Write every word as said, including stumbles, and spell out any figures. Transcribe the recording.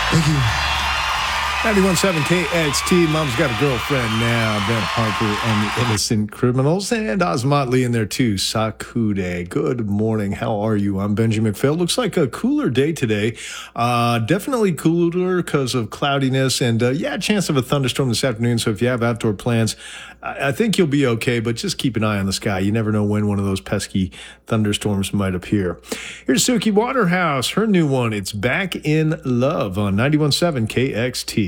Thank you. ninety-one point seven K X T, Mom's Got a Girlfriend Now, Ben Harper and the Innocent Criminals, and Oz Motley in there too, Sakude. Good morning, how are you? I'm Benji McPhail. Looks like a cooler day today. Uh, definitely cooler because of cloudiness, and uh, yeah, chance of a thunderstorm this afternoon, so if you have outdoor plans, I, I think you'll be okay, but just keep an eye on the sky. You never know when one of those pesky thunderstorms might appear. Here's Suki Waterhouse, her new one, It's Back in Love on ninety-one point seven K X T.